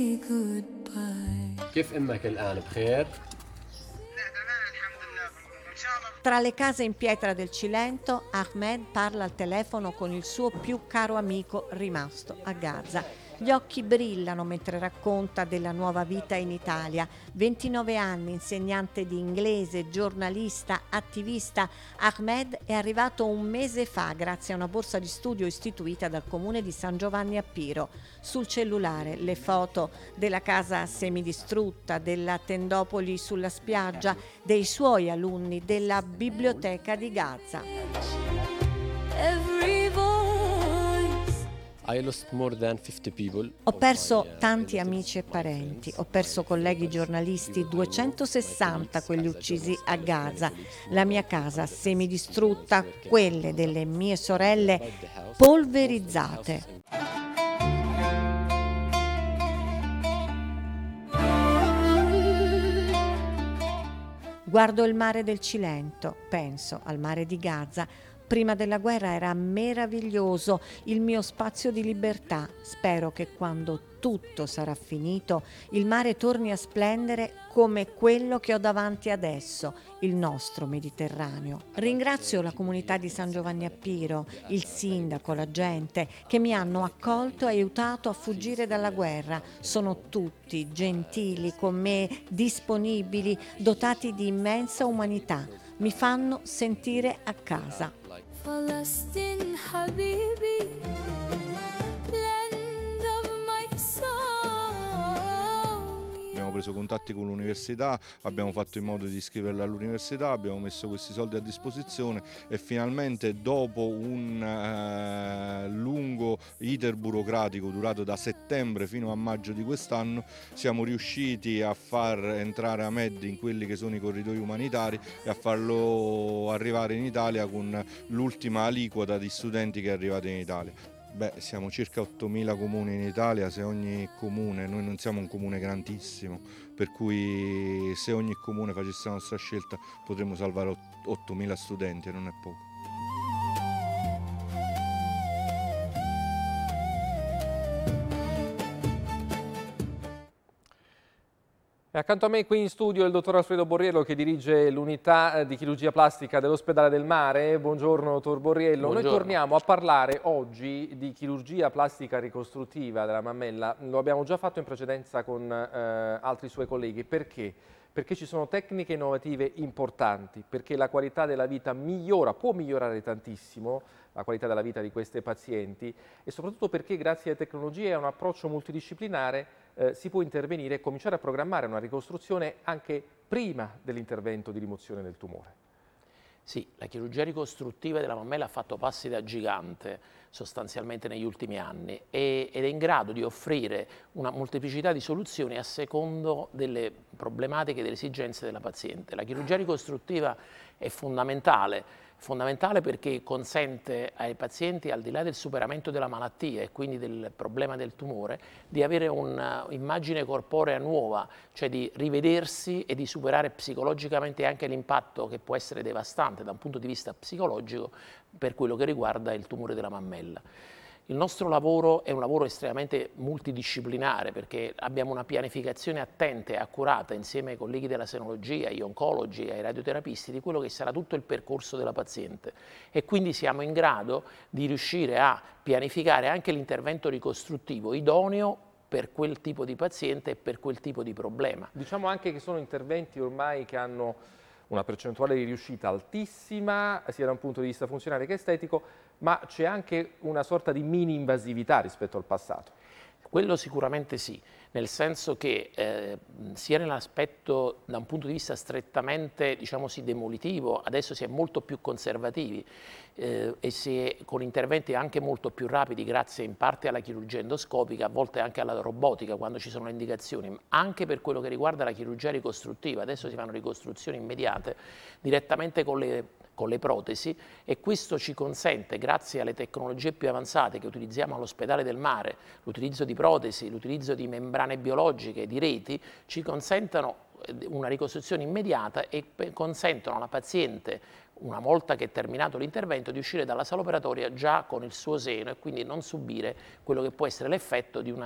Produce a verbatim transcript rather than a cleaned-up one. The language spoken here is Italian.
كيف امك الان بخير؟ Tra le case in pietra del Cilento, Ahmed parla al telefono con il suo più caro amico rimasto a Gaza. Gli occhi brillano mentre racconta della nuova vita in Italia. ventinove anni, insegnante di inglese, giornalista, attivista, Ahmed è arrivato un mese fa grazie a una borsa di studio istituita dal comune di San Giovanni a Piro. Sul cellulare le foto della casa semidistrutta, della tendopoli sulla spiaggia, dei suoi alunni, della biblioteca di Gaza. I lost more than fifty people. Ho perso tanti amici e parenti, ho perso colleghi giornalisti, duecentosessanta quelli uccisi a Gaza, la mia casa semidistrutta, quelle delle mie sorelle polverizzate. Guardo il mare del Cilento, penso al mare di Gaza. Prima della guerra era meraviglioso, il mio spazio di libertà. Spero che quando tutto sarà finito, il mare torni a splendere come quello che ho davanti adesso, il nostro Mediterraneo. Ringrazio la comunità di San Giovanni a Piro, il sindaco, la gente, che mi hanno accolto e aiutato a fuggire dalla guerra. Sono tutti gentili con me, disponibili, dotati di immensa umanità. Mi fanno sentire a casa. Palestine, Habibi, land of my soul. Abbiamo preso contatti con l'università, abbiamo fatto in modo di iscriverla all'università, abbiamo messo questi soldi a disposizione e finalmente dopo un eh, lungo iter burocratico durato da settembre fino a maggio di quest'anno siamo riusciti a far entrare Ahmed in quelli che sono i corridoi umanitari e a farlo arrivare in Italia con l'ultima aliquota di studenti che è arrivata in Italia. Beh, siamo circa ottomila comuni in Italia, se ogni comune, noi non siamo un comune grandissimo, per cui se ogni comune facesse la nostra scelta potremmo salvare ottomila studenti e non è poco. E accanto a me qui in studio il dottor Alfredo Borriello che dirige l'unità di chirurgia plastica dell'Ospedale del Mare. Buongiorno dottor Borriello. Buongiorno. Noi torniamo a parlare oggi di chirurgia plastica ricostruttiva della mammella. Lo abbiamo già fatto in precedenza con eh, altri suoi colleghi. Perché? Perché ci sono tecniche innovative importanti, perché la qualità della vita migliora, può migliorare tantissimo la qualità della vita di queste pazienti e soprattutto perché grazie alle tecnologie e a un approccio multidisciplinare eh, si può intervenire e cominciare a programmare una ricostruzione anche prima dell'intervento di rimozione del tumore. Sì, la chirurgia ricostruttiva della mammella ha fatto passi da gigante sostanzialmente negli ultimi anni e, ed è in grado di offrire una molteplicità di soluzioni a secondo delle problematiche e delle esigenze della paziente. La chirurgia ricostruttiva è fondamentale, fondamentale perché consente ai pazienti, al di là del superamento della malattia e quindi del problema del tumore, di avere un'immagine corporea nuova, cioè di rivedersi e di superare psicologicamente anche l'impatto che può essere devastante da un punto di vista psicologico per quello che riguarda il tumore della mammella. Il nostro lavoro è un lavoro estremamente multidisciplinare perché abbiamo una pianificazione attenta e accurata insieme ai colleghi della senologia, agli oncologi, ai radioterapisti di quello che sarà tutto il percorso della paziente e quindi siamo in grado di riuscire a pianificare anche l'intervento ricostruttivo idoneo per quel tipo di paziente e per quel tipo di problema. Diciamo anche che sono interventi ormai che hanno una percentuale di riuscita altissima, sia da un punto di vista funzionale che estetico, ma c'è anche una sorta di mini invasività rispetto al passato. Quello sicuramente sì, nel senso che eh, sia nell'aspetto da un punto di vista strettamente, diciamo sì, demolitivo, adesso si è molto più conservativi eh, e si è con interventi anche molto più rapidi grazie in parte alla chirurgia endoscopica, a volte anche alla robotica quando ci sono le indicazioni, anche per quello che riguarda la chirurgia ricostruttiva, adesso si fanno ricostruzioni immediate direttamente con le con le protesi e questo ci consente, grazie alle tecnologie più avanzate che utilizziamo all'Ospedale del Mare, l'utilizzo di protesi, l'utilizzo di membrane biologiche, di reti, ci consentono una ricostruzione immediata e consentono alla paziente, una volta che è terminato l'intervento, di uscire dalla sala operatoria già con il suo seno e quindi non subire quello che può essere l'effetto di una